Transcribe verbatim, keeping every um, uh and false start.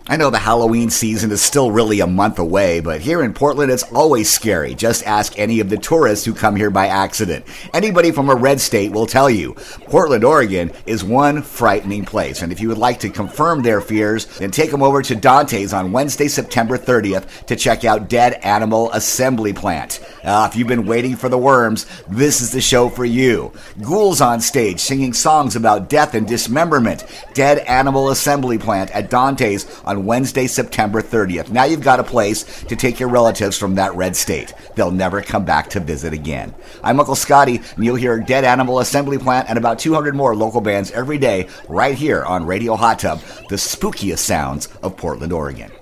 I know the Halloween season is still really a month away, but here in Portland it's always scary. Just ask any of the tourists who come here by accident. Anybody from a red state will tell you. Portland, Oregon is one frightening place, and if you would like to confirm their fears, then take them over to Dante's on Wednesday, September thirtieth to check out Dead Animal Assembly Plant. Uh, if you've been waiting for the worms, this is the show for you. Ghouls on stage singing songs about death and dismemberment. Dead Animal Assembly Plant at Dante's on Wednesday, September thirtieth. Now you've got a place to take your relatives from that red state. They'll never come back to visit again. I'm Uncle Scotty, and you'll hear Dead Animal Assembly Plant and about two hundred more local bands every day right here on Radio Hot Tub, the spookiest sounds of Portland, Oregon.